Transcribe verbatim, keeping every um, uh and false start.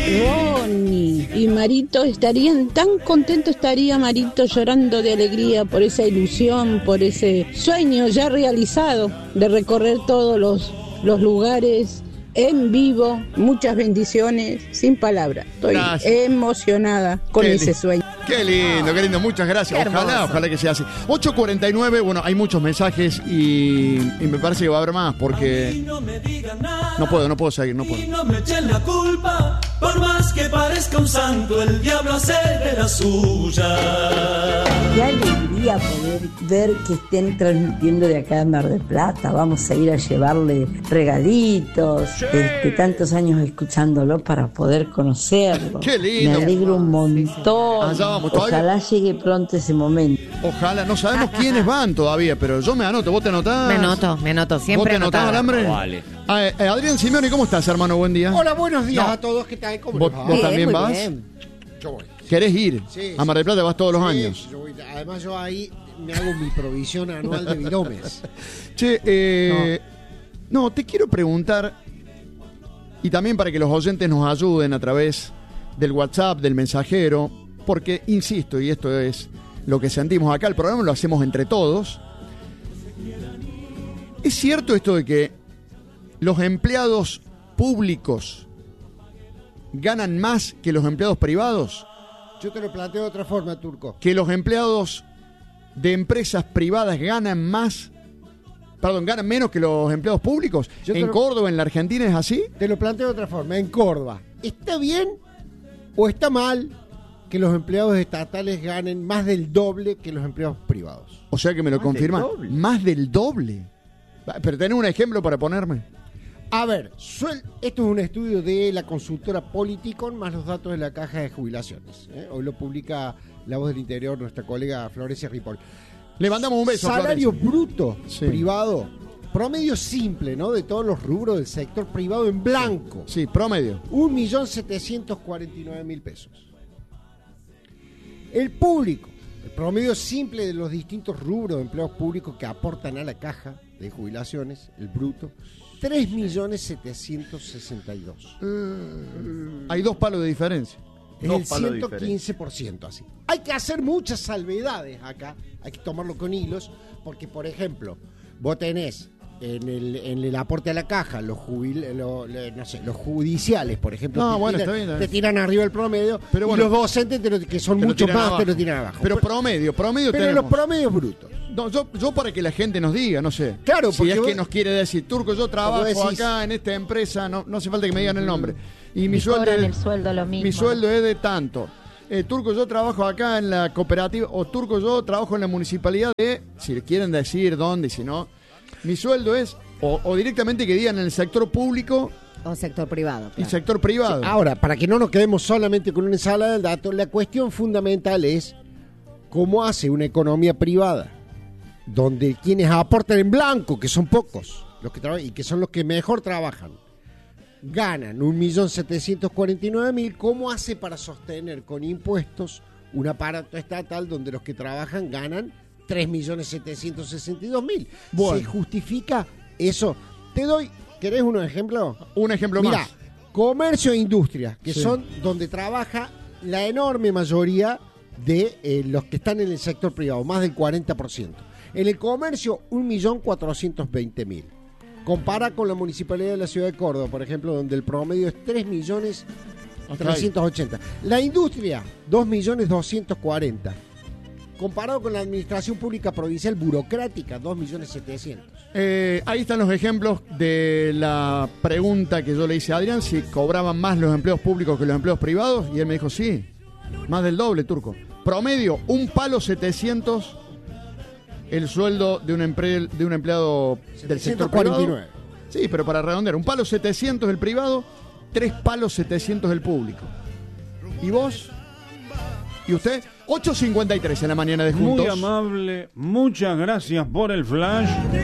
Ronnie y Marito estarían tan contentos, estaría Marito llorando de alegría por esa ilusión, por ese sueño ya realizado de recorrer todos los, los lugares en vivo. Muchas bendiciones, sin palabras. Estoy gracias. emocionada con qué ese sueño. Qué lindo, qué lindo. Muchas gracias. Ojalá, ojalá que sea así. ocho cuarenta y nueve, bueno, hay muchos mensajes y, y me parece que va a haber más porque no puedo, no puedo seguir, no puedo. Y no me echen la culpa, por más que parezca un santo, el diablo hace de la suya. Qué alegría poder ver que estén transmitiendo de acá en Mar del Plata. Vamos a ir a llevarle regalitos. Sí. Este, tantos años escuchándolo para poder conocerlo. Qué lindo. Me alegro un montón. Allá vamos, ojalá llegue pronto ese momento. Ojalá, no sabemos quiénes van todavía, pero yo me anoto. ¿Vos te anotás? Me anoto, me anoto. Siempre ¿Vos te anotás, Alambre? Oh, vale. Ah, eh, Adrián Simeone, ¿cómo estás, hermano? Buen día. Hola, buenos días no. a todos. ¿Qué tal? ¿Cómo ¿Vos, les va? ¿Vos Bien, también muy vas? bien. Yo voy. ¿Querés ir Sí, a Mar del Plata? Vas todos los sí, años. Yo voy. Además, yo ahí me hago mi provisión anual de viromes. Che, eh, no. no, te quiero preguntar, y también para que los oyentes nos ayuden a través del WhatsApp, del mensajero, porque, insisto, y esto es lo que sentimos acá, el programa lo hacemos entre todos. ¿Es cierto esto de que los empleados públicos ganan más que los empleados privados? Yo te lo planteo de otra forma, Turco. ¿Que los empleados de empresas privadas ganan más, perdón, ganan menos que los empleados públicos? ¿En lo, Córdoba, en la Argentina es así? Te lo planteo de otra forma. En Córdoba, ¿está bien o está mal que los empleados estatales ganen más del doble que los empleados privados? O sea que me lo confirman. Más del doble. Pero tenés un ejemplo para ponerme. A ver, suel- esto es un estudio de la consultora Politicon más los datos de la Caja de Jubilaciones. ¿eh? Hoy lo publica La Voz del Interior, nuestra colega Florencia Ripoll. Le mandamos un beso. Salario Florencia. bruto Sí. privado, promedio simple, ¿no? De todos los rubros del sector privado en blanco. Sí, promedio. un millón setecientos cuarenta y nueve mil pesos. El público, el promedio simple de los distintos rubros de empleados públicos que aportan a la Caja de Jubilaciones, el bruto, tres millones setecientos sesenta y dos. Uh, hay dos palos de diferencia. Es el ciento quince por ciento así. Hay que hacer muchas salvedades acá, hay que tomarlo con hilos, porque por ejemplo, vos tenés en el, en el aporte a la caja, los jubil, lo, lo, no sé, los judiciales, por ejemplo, no, te, bueno, tiran, está bien, está bien. te tiran arriba el promedio, pero bueno, y los docentes, te lo, que son muchos más, abajo. Te lo tiran abajo. Pero promedio, promedio Pero tenemos. los promedios brutos. No, yo, yo para que la gente nos diga, no sé. Claro, si porque es vos, que nos quiere decir, Turco, yo trabajo decís, acá en esta empresa, no, no hace falta que me digan el nombre. Y mi y sueldo es, el sueldo lo mismo. Mi sueldo es de tanto. Eh, Turco, yo trabajo acá en la cooperativa, o Turco, yo trabajo en la municipalidad de, si le quieren decir dónde, si no, mi sueldo es, o, o directamente que digan en el sector público o sector privado. Claro. Y sector privado. Sí, ahora, para que no nos quedemos solamente con una ensalada de datos, la cuestión fundamental es cómo hace una economía privada, donde quienes aportan en blanco, que son pocos, los que trabajan y que son los que mejor trabajan, ganan un millón setecientos cuarenta y nueve mil, ¿cómo hace para sostener con impuestos un aparato estatal donde los que trabajan ganan tres millones setecientos sesenta y dos mil? Bueno. ¿Se justifica eso? Te doy, ¿querés unos ejemplos? Un ejemplo Mirá, más. Comercio e industria, que sí. son donde trabaja la enorme mayoría de eh, los que están en el sector privado, más del cuarenta por ciento. En el comercio, un millón cuatrocientos veinte mil. Compara con la Municipalidad de la Ciudad de Córdoba, por ejemplo, donde el promedio es tres millones trescientos ochenta. La industria, dos millones doscientos cuarenta. Comparado con la Administración Pública Provincial Burocrática, dos millones setecientos. Eh, ahí están los ejemplos de la pregunta que yo le hice a Adrián, si cobraban más los empleos públicos que los empleos privados, y él me dijo, sí, más del doble, Turco. Promedio, un palo setecientos el sueldo de un, empre- de un empleado del sector privado. Sí, pero para redondear, un palo setecientos el privado, tres palos setecientos el público. ¿Y vos? ¿Y usted? ocho cincuenta y tres en la mañana de Juntos. Muy amable, muchas gracias por el flash.